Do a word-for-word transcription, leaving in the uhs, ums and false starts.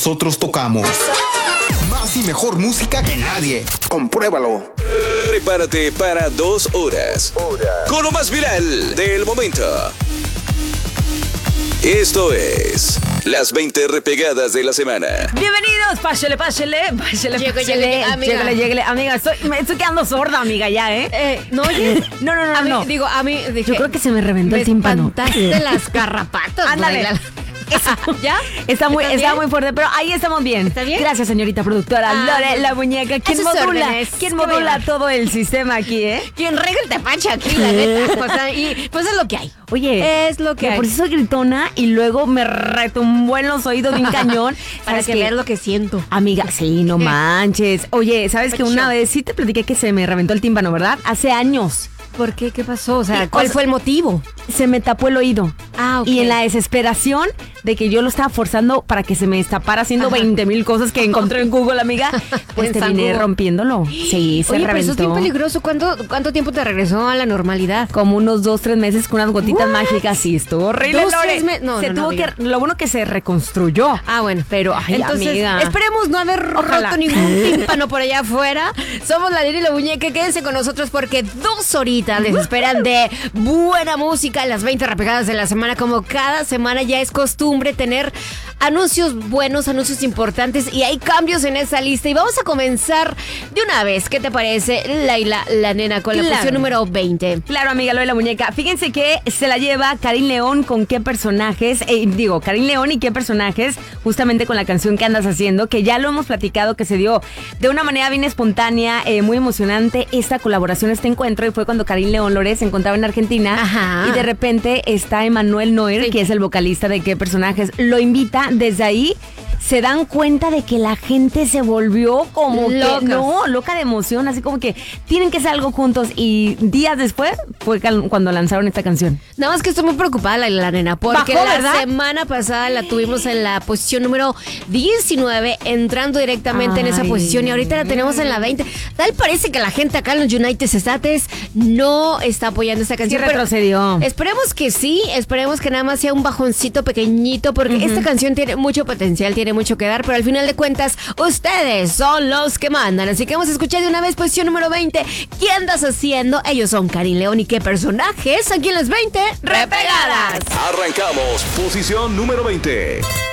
nosotros tocamos. Más y mejor música que nadie. Compruébalo. Prepárate para dos horas con lo más viral del momento. Esto es las veinte repegadas de la semana. Bienvenidos, pásele, pásele, pásele, Llegue, pásele, llegue, amiga. Lléguele, lléguele. Amiga, estoy, me estoy quedando sorda, amiga, ya, ¿eh? Eh, ¿no oyes? No, no, no, a mí, no. Digo, a mí dije, Yo creo que se me reventó me el tímpano. espantaste las garrapatas. Ándale. güey. ¿Ya? Está muy, ¿Estás está bien? muy fuerte, pero ahí estamos bien. ¿Está bien? Gracias, señorita productora. Ah, Lore, la muñeca. ¿Quién sus modula? órdenes. ¿Quién Qué modula bella. todo el sistema aquí, eh? Quien rega el tepache aquí, la neta. O sea, y pues es lo que hay. Oye, Es lo que de hay. por sí soy gritona y luego me retumbó en los oídos bien cañón. Para ¿Sabes que qué? veas lo que siento. Amiga, sí, no ¿Qué? manches. Oye, ¿sabes que Pacho. una vez sí te platiqué que se me reventó el tímpano, verdad? Hace años. ¿Por qué? ¿Qué pasó? O sea, Y, ¿cuál o sea, fue el motivo? Se me tapó el oído. Ah, ok. Y en la desesperación de que yo lo estaba forzando para que se me destapara haciendo Ajá. veinte mil cosas que encontré en Google, amiga, pues En San terminé Google. rompiéndolo. Sí, se Oye, pero eso es reventó. bien peligroso. ¿Cuánto, ¿Cuánto tiempo te regresó a la normalidad? Como unos dos, tres meses con unas gotitas What? mágicas. Sí, estuvo horrible, ¿Dos, Lore. tres me- no, se no, no, tuvo amiga. que... Lo bueno que se reconstruyó. Ah, bueno. Pero, ay, Entonces, amiga. esperemos no haber Ojalá. roto ningún tímpano por allá afuera. Somos la Lili y la Muñeca. Quédense con nosotros porque dos horitas les esperan de buena música en las veinte repegadas de la semana. Como cada semana ya es costumbre tener anuncios buenos, anuncios importantes y hay cambios en esa lista. Y vamos a comenzar de una vez. ¿Qué te parece, Laila, la nena, con la Claro. posición número veinte? Claro, amiga, lo de la muñeca. Fíjense que se la lleva Karin León con qué personajes, eh, digo, Karin León y qué personajes, justamente con la canción que andas haciendo, que ya lo hemos platicado, que se dio de una manera bien espontánea, eh, muy emocionante, esta colaboración, este encuentro, y fue cuando Karin León Lore se encontraba en Argentina. Ajá. Y de repente está Emanuel Noer, Sí. que es el vocalista de qué personajes, lo invita. Desde ahí se dan cuenta de que la gente se volvió como Locas. que, no, loca de emoción, así como que tienen que hacer algo juntos. Y días después fue cal- cuando lanzaron esta canción. Nada más que estoy muy preocupada, la, la nena, porque Bajó, la ¿verdad? semana pasada la tuvimos en la posición número diecinueve, entrando directamente en esa Ay. posición, y ahorita la tenemos en la veinte. Tal parece que la gente acá en los United States no está apoyando esta canción. Sí pero retrocedió. Esperemos que sí, esperemos que nada más sea un bajoncito pequeñito, porque esta canción tiene mucho potencial, tiene mucho que dar, pero al final de cuentas, ustedes son los que mandan. Así que vamos a escuchar de una vez posición número veinte. ¿Qué andas haciendo? Ellos son Karin León y qué personajes aquí en las veinte repegadas. Arrancamos. Posición número veinte.